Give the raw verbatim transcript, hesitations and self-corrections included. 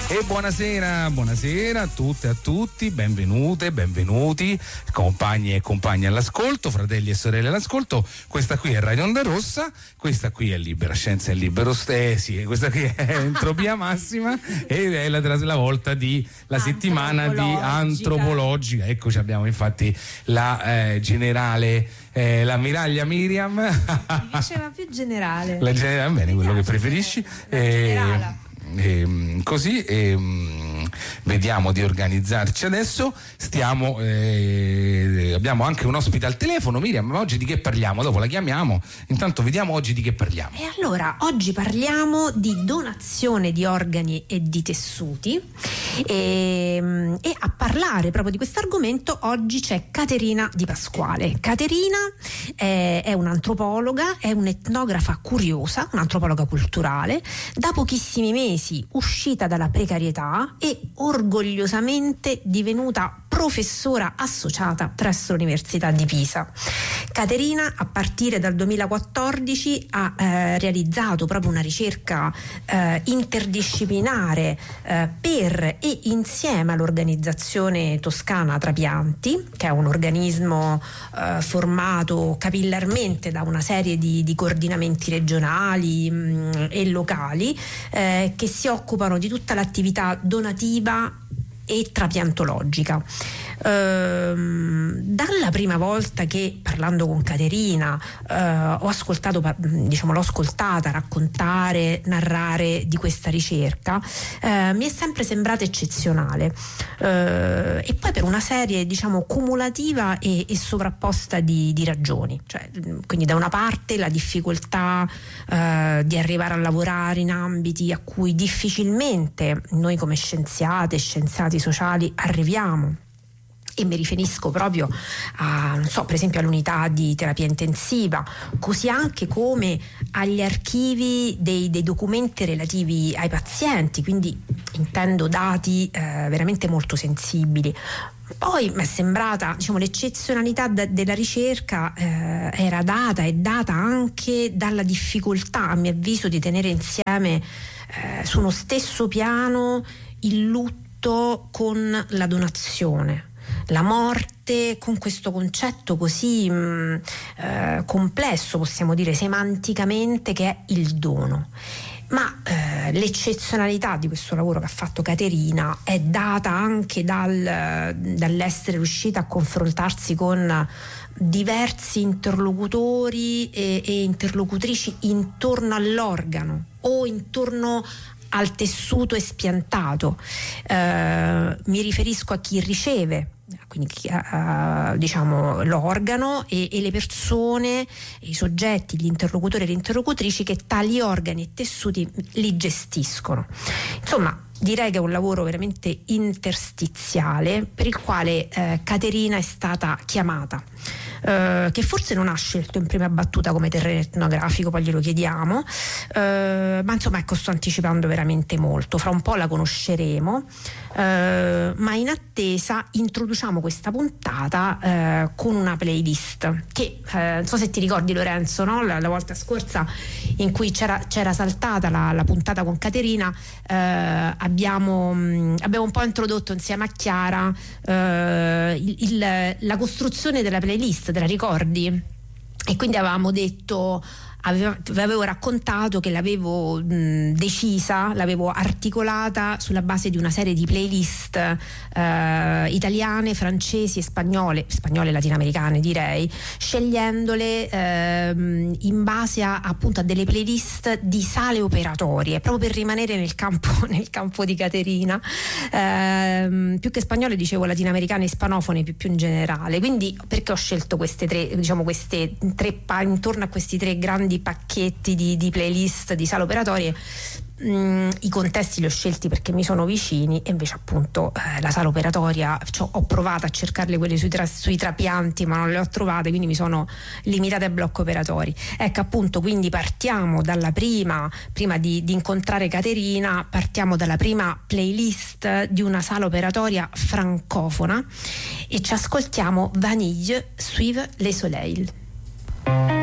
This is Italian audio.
E buonasera, buonasera a tutte e a tutti, benvenute, benvenuti, compagni e compagni all'ascolto, fratelli e sorelle all'ascolto. Questa qui è Radio Onda Rossa, questa qui è Libera Scienza e Libero Stesi, questa qui è Entropia Massima ed è la, la volta di la settimana di antropologica. Eccoci, abbiamo infatti la eh, generale eh, l'ammiraglia Miriam. Mi piaceva più generale. La generale, bene, quello che preferisci. Eh, E, così e, vediamo di organizzarci adesso. Stiamo eh, abbiamo anche un ospite al telefono. Miriam, ma oggi di che parliamo? Dopo la chiamiamo, intanto vediamo oggi di che parliamo. E allora oggi parliamo di donazione di organi e di tessuti e, e a parlare proprio di questo argomento oggi c'è Caterina Di Pasquale. Caterina è, è un'antropologa, è un'etnografa curiosa, un'antropologa culturale, da pochissimi mesi uscita dalla precarietà e orgogliosamente divenuta professora associata presso l'Università di Pisa. Caterina, a partire dal duemilaquattordici, ha eh, realizzato proprio una ricerca eh, interdisciplinare eh, per e insieme all'organizzazione toscana Trapianti, che è un organismo eh, formato capillarmente da una serie di, di coordinamenti regionali mh, e locali eh, che si occupano di tutta l'attività donativa e trapiantologica. Ehm, dalla prima volta che, parlando con Caterina, eh, ho ascoltato, diciamo, l'ho ascoltata raccontare, narrare di questa ricerca, eh, mi è sempre sembrata eccezionale, eh, e poi per una serie, diciamo, cumulativa e, e sovrapposta di, di ragioni. Cioè, quindi da una parte la difficoltà eh, di arrivare a lavorare in ambiti a cui difficilmente noi come scienziate e scienziati sociali arriviamo, e mi riferisco proprio a, non so, per esempio all'unità di terapia intensiva, così anche come agli archivi dei, dei documenti relativi ai pazienti, quindi intendo dati eh, veramente molto sensibili. Poi mi è sembrata, diciamo, l'eccezionalità da, della ricerca eh, era data e data anche dalla difficoltà, a mio avviso, di tenere insieme eh, su uno stesso piano il lutto con la donazione, la morte con questo concetto così mh, eh, complesso, possiamo dire semanticamente, che è il dono. Ma eh, l'eccezionalità di questo lavoro che ha fatto Caterina è data anche dal, dall'essere riuscita a confrontarsi con diversi interlocutori e, e interlocutrici intorno all'organo o intorno al tessuto espiantato. Eh, mi riferisco a chi riceve, quindi chi, uh, diciamo, l'organo e, e le persone, i soggetti, gli interlocutori e le interlocutrici che tali organi e tessuti li gestiscono. Insomma, direi che è un lavoro veramente interstiziale per il quale eh, Caterina è stata chiamata, eh, che forse non ha scelto in prima battuta come terreno etnografico, poi glielo chiediamo, eh, ma insomma, ecco, sto anticipando veramente molto, fra un po' la conosceremo, eh, ma in attesa introduciamo questa puntata eh, con una playlist che eh, non so se ti ricordi, Lorenzo, no? la, la volta scorsa in cui c'era, c'era saltata la, la puntata con Caterina, eh, Abbiamo, abbiamo un po' introdotto insieme a Chiara eh, il, il, la costruzione della playlist, te la ricordi? E quindi avevamo detto, avevo, avevo raccontato che l'avevo mh, decisa, l'avevo articolata sulla base di una serie di playlist eh, italiane, francesi e spagnole, spagnole e latinoamericane direi, scegliendole eh, in base a, appunto a delle playlist di sale operatorie, proprio per rimanere nel campo, nel campo di Caterina, eh, più che spagnole dicevo latinoamericane e ispanofone più, più in generale. Quindi perché ho scelto queste tre, diciamo queste tre, intorno a questi tre grandi pacchetti di, di playlist di sale operatorie? Mm, i contesti li ho scelti perché mi sono vicini, e invece appunto eh, la sala operatoria, cioè, ho provato a cercarle quelle sui, tra, sui trapianti ma non le ho trovate, quindi mi sono limitata ai blocchi operatori. Ecco, appunto, quindi partiamo dalla prima, prima di, di incontrare Caterina, partiamo dalla prima playlist di una sala operatoria francofona e ci ascoltiamo Vanille Suive les Soleils.